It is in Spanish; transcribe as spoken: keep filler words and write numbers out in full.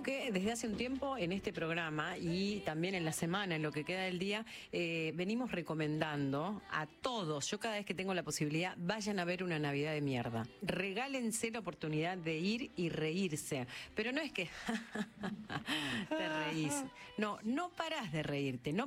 que desde hace un tiempo en este programa y también en la semana, en lo que queda del día, eh, venimos recomendando a todos, yo cada vez que tengo la posibilidad, vayan a ver una Navidad de mierda. Regálense la oportunidad de ir y reírse. Pero no es que te reís. No, no parás de reírte, no